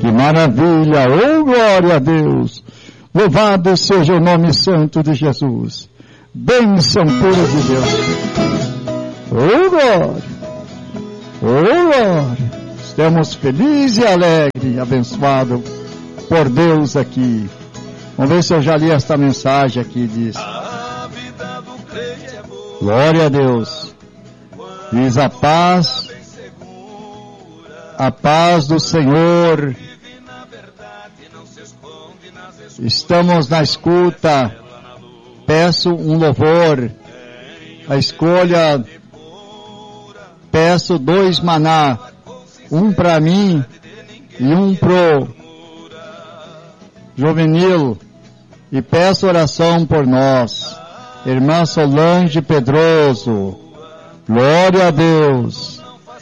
Que maravilha! Oh, glória a Deus! Louvado seja o nome santo de Jesus. Bênção pura de Deus. Oh, glória! Oh, glória! Estamos felizes e alegres e abençoados por Deus aqui. Vamos ver se eu já li esta mensagem aqui. Diz: glória a Deus. Diz: a paz do Senhor. Estamos na escuta. Peço um louvor. A escolha. Peço 2 maná. Um para mim e um pro Juvenil. E peço oração por nós. Irmã Solange Pedroso. Glória a Deus.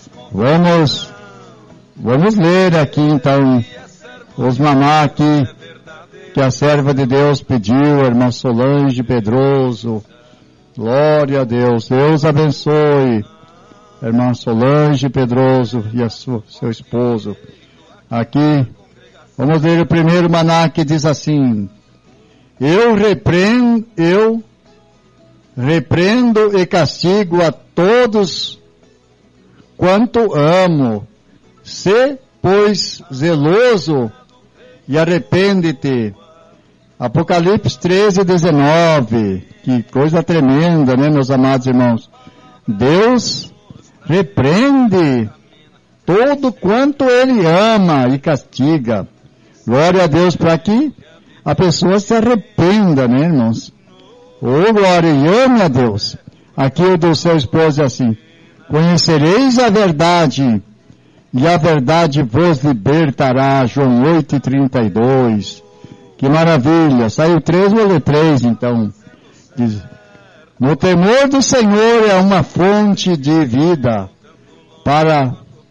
Vamos ler aqui então os maná aqui que a serva de Deus pediu, irmã Solange Pedroso. Glória a Deus. Deus abençoe a irmã Solange Pedroso e a seu esposo. Aqui, vamos ler o primeiro maná que diz assim: Eu repreendo e castigo a todos quanto amo. Sê, pois, zeloso e arrepende-te. Apocalipse 13:19. Que coisa tremenda, né, meus amados irmãos? Deus repreende todo quanto Ele ama e castiga. Glória a Deus, para que a pessoa se arrependa, né, irmãos? Oh, glória, e ame a Deus. Aqui o do seu esposo é assim: conhecereis a verdade, e a verdade vos libertará. João 8:32. Que maravilha. Saiu 3, vou ler 3 então. Diz: no temor do Senhor é uma fonte de vida para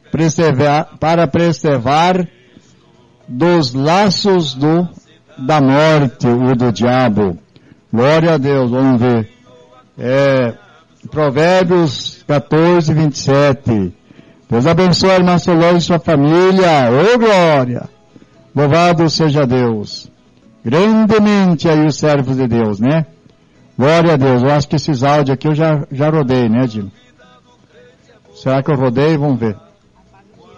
preservar dos laços da morte ou do diabo. Glória a Deus. Vamos ver. Provérbios 14:27. Deus abençoe a irmã Solange e sua família. Ô, glória! Louvado seja Deus. Grandemente aí os servos de Deus, né? Glória a Deus. Eu acho que esses áudios aqui eu já rodei, né, Dino? Será que eu rodei? Vamos ver.